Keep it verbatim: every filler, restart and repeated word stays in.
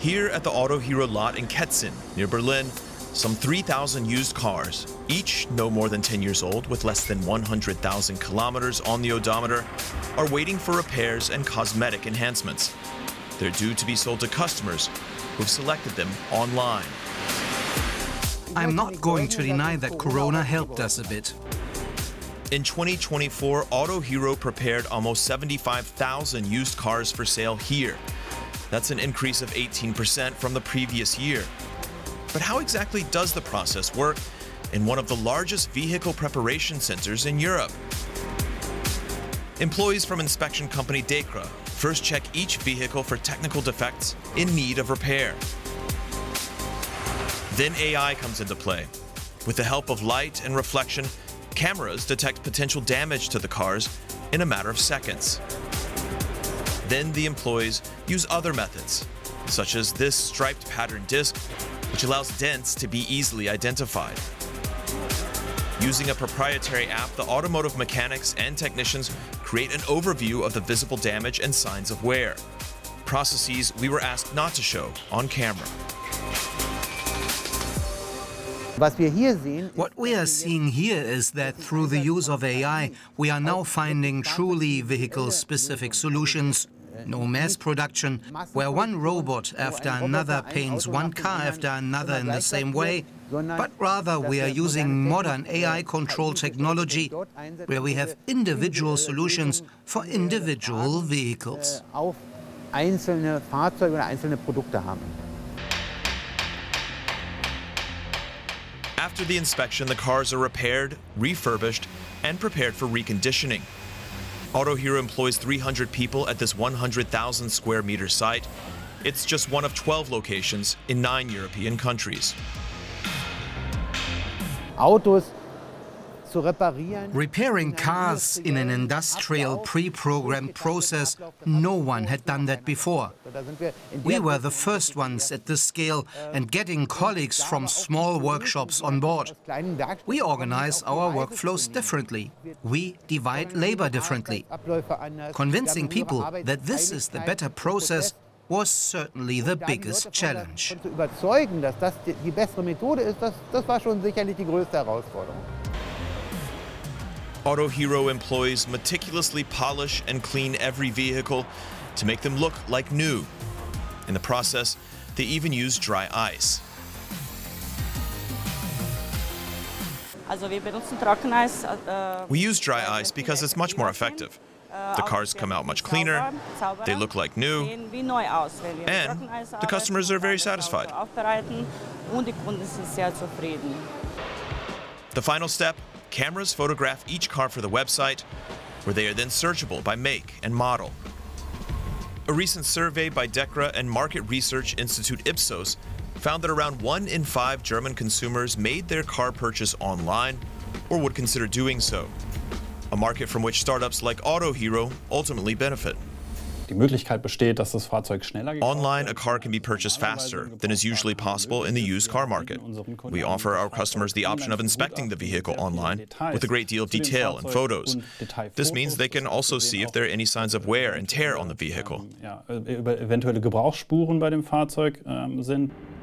Here at the Autohero lot in Ketzin, near Berlin, some three thousand used cars, each no more than ten years old with less than one hundred thousand kilometers on the odometer, are waiting for repairs and cosmetic enhancements. They're due to be sold to customers who've selected them online. I'm not going to deny that Corona helped us a bit. In twenty twenty-four, Autohero prepared almost seventy-five thousand used cars for sale here. That's an increase of eighteen percent from the previous year. But how exactly does the process work in one of the largest vehicle preparation centers in Europe? Employees from inspection company Dekra first check each vehicle for technical defects in need of repair. Then A I comes into play. With the help of light and reflection, cameras detect potential damage to the cars in a matter of seconds. Then the employees use other methods, such as this striped pattern disc, which allows dents to be easily identified. Using a proprietary app, the automotive mechanics and technicians create an overview of the visible damage and signs of wear, processes we were asked not to show on camera. What we are seeing here is that through the use of A I, we are now finding truly vehicle-specific solutions. No mass production, where one robot after another paints one car after another in the same way, but rather we are using modern A I-controlled technology, where we have individual solutions for individual vehicles. After the inspection, the cars are repaired, refurbished, and prepared for reconditioning. Autohero employs three hundred people at this one hundred thousand square meter site. It's just one of twelve locations in nine European countries. Repairing cars in an industrial pre-programmed process, no one had done that before. We were the first ones at this scale and getting colleagues from small workshops on board. We organize our workflows differently. We divide labor differently. Convincing people that this is the better process was certainly the biggest challenge. Autohero employees meticulously polish and clean every vehicle to make them look like new. In the process, they even use dry ice. We use dry ice because it's much more effective. The cars come out much cleaner, they look like new, and the customers are very satisfied. The final step: cameras photograph each car for the website, where they are then searchable by make and model. A recent survey by Dekra and market research institute Ipsos found that around one in five German consumers made their car purchase online or would consider doing so, a market from which startups like Autohero ultimately benefit. Online, a car can be purchased faster than is usually possible in the used car market. We offer our customers the option of inspecting the vehicle online with a great deal of detail and photos. This means they can also see if there are any signs of wear and tear on the vehicle.